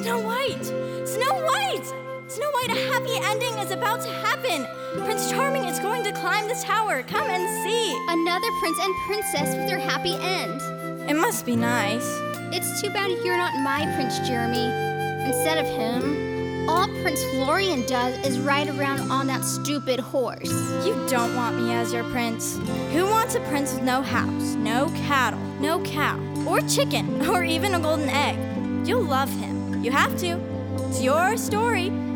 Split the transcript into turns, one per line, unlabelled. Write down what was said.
Snow White! Snow White! Snow White, a happy ending is about to happen. Prince Charming is going to climb the tower. Come and see.
Another prince and princess with their happy end.
It must be nice.
It's too bad you're not my Prince Jeremy. Instead of him, all Prince Florian does is ride around on that stupid horse.
You don't want me as your prince. Who wants a prince with no house, no cattle, no cow, or chicken, or even a golden egg? You'll love him. You have to. It's your story.